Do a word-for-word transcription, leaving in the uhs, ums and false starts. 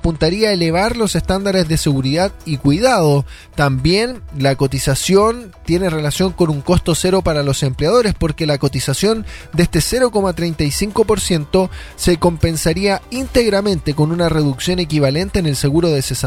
apuntaría a elevar los estándares de seguridad y cuidado. También la cotización tiene relación con un costo cero para los empleadores, porque la cotización de este cero coma treinta y cinco por ciento se compensaría íntegramente con una reducción equivalente en el seguro de cesanía